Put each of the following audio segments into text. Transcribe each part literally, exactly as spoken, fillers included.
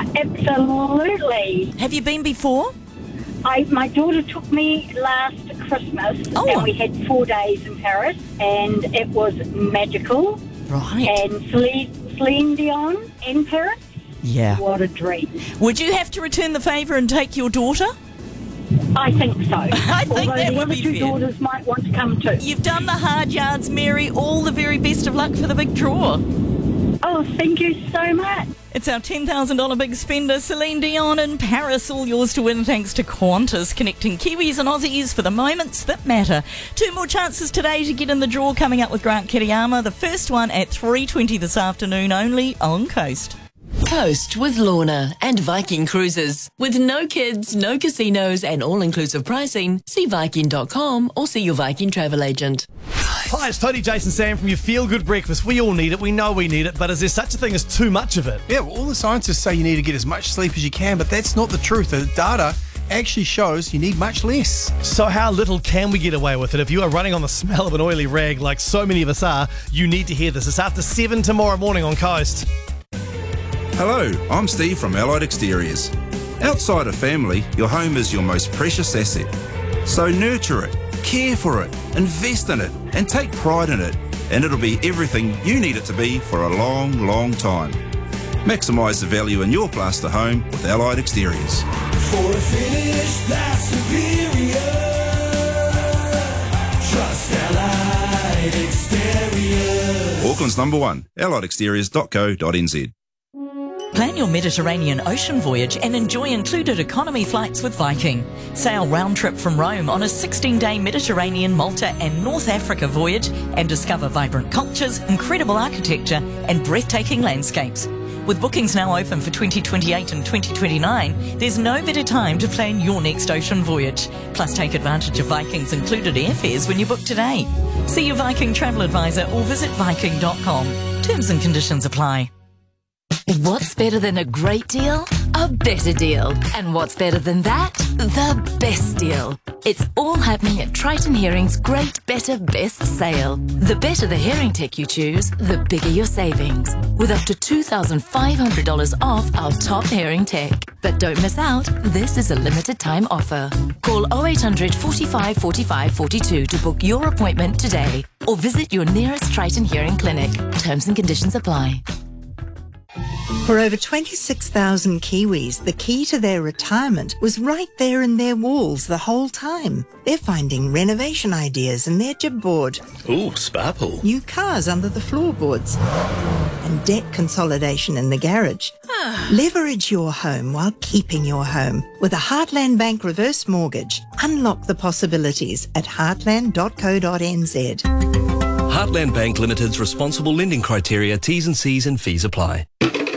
absolutely. Have you been before? I, my daughter took me last Christmas, Oh. and we had four days in Paris, and it was magical. Right. And Celine, Celine Dion in Paris, Yeah. what a dream. Would you have to return the favour and take your daughter? I think so. I think Although that the would other be two fair. daughters might want to come too. You've done the hard yards, Mary. All the very best of luck for the big draw. Oh, thank you so much. It's our ten thousand dollars big spender, Celine Dion in Paris, all yours to win thanks to Qantas, connecting Kiwis and Aussies for the moments that matter. Two more chances today to get in the draw coming up with Grant Kiriyama. The first one at three twenty this afternoon only on Coast. Coast with Lorna and Viking Cruises. With no kids, no casinos and all-inclusive pricing, see Viking dot com or see your Viking travel agent. Hi, it's Tony, Jason, Sam from your Feel Good Breakfast. We all need it. We know we need it. But is there such a thing as too much of it? Yeah, well, all the scientists say you need to get as much sleep as you can, but that's not the truth. The data actually shows you need much less. So how little can we get away with it? If you are running on the smell of an oily rag like so many of us are, you need to hear this. It's after seven tomorrow morning on Coast. Hello, I'm Steve from Allied Exteriors. Outside of family, your home is your most precious asset. So nurture it, care for it, invest in it, and take pride in it, and it'll be everything you need it to be for a long, long time. Maximise the value in your plaster home with Allied Exteriors. For a finish that's superior, trust Allied Exteriors. Auckland's number one, allied exteriors dot co dot n z. Plan your Mediterranean ocean voyage and enjoy included economy flights with Viking. Sail round trip from Rome on a sixteen-day Mediterranean, Malta and North Africa voyage and discover vibrant cultures, incredible architecture and breathtaking landscapes. With bookings now open for twenty twenty-eight and twenty twenty-nine, there's no better time to plan your next ocean voyage. Plus, take advantage of Viking's included airfares when you book today. See your Viking travel advisor or visit Viking dot com. Terms and conditions apply. What's better than a great deal? A better deal. And what's better than that? The best deal. It's all happening at Triton Hearing's Great Better Best Sale. The better the hearing tech you choose, the bigger your savings. With up to two thousand five hundred dollars off our top hearing tech. But don't miss out, this is a limited time offer. Call oh eight hundred, forty-five, forty-five, forty-two to book your appointment today. Or visit your nearest Triton Hearing clinic. Terms and conditions apply. For over twenty-six thousand Kiwis, the key to their retirement was right there in their walls the whole time. They're finding renovation ideas in their jib board. Ooh, sparkle. New cars under the floorboards. And debt consolidation in the garage. Leverage your home while keeping your home. With a Heartland Bank reverse mortgage. Unlock the possibilities at heartland dot co dot n z. Heartland Bank Limited's responsible lending criteria, T's and C's and fees apply.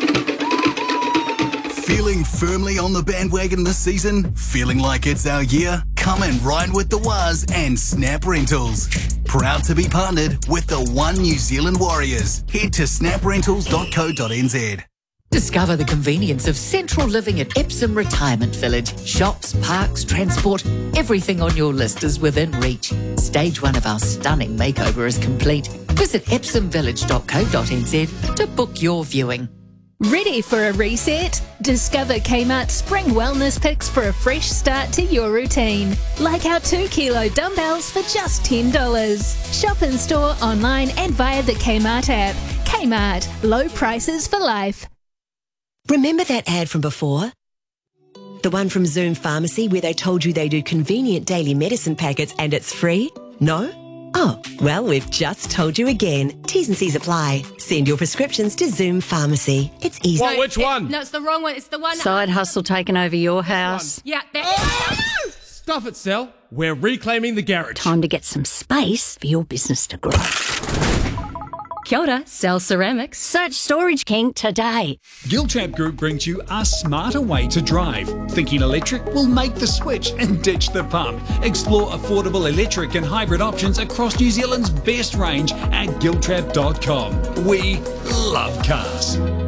Feeling firmly on the bandwagon this season? Feeling like it's our year? Come and ride with the Waz and Snap Rentals. Proud to be partnered with the One New Zealand Warriors. Head to snap rentals dot co dot n z. Discover the convenience of central living at Epsom Retirement Village. Shops, parks, transport, everything on your list is within reach. Stage one of our stunning makeover is complete. Visit epsom village dot co dot n z to book your viewing. Ready for a reset? Discover Kmart Spring Wellness Picks for a fresh start to your routine. Like our two kilo dumbbells for just ten dollars. Shop in store, online and via the Kmart app. Kmart, low prices for life. Remember that ad from before? The one from Zoom Pharmacy where they told you they do convenient daily medicine packets and it's free? No? Oh, well, we've just told you again. T's and C's apply. Send your prescriptions to Zoom Pharmacy. It's easy. Well, which one? No, it's the wrong one. It's the one. Side hustle taking over your house. Yeah, that. Stuff it, Sal. We're reclaiming the garage. Time to get some space for your business to grow. Kia ora, Cell Ceramics. Search Storage King today. Giltrap Group brings you a smarter way to drive. Thinking electric? Will make the switch and ditch the pump. Explore affordable electric and hybrid options across New Zealand's best range at giltrap dot com. We love cars.